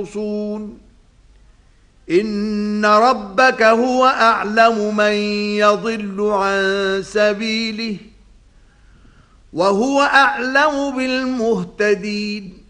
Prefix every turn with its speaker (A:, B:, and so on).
A: إن ربك هو أعلم من يضل عن سبيله وهو أعلم بالمهتدين.